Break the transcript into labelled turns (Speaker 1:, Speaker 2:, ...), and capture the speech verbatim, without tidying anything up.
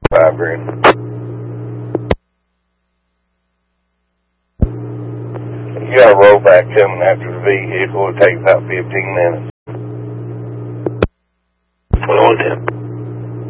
Speaker 1: vibrating. You got a rollback coming after the vehicle. It takes about fifteen minutes.
Speaker 2: Hold on, Tim.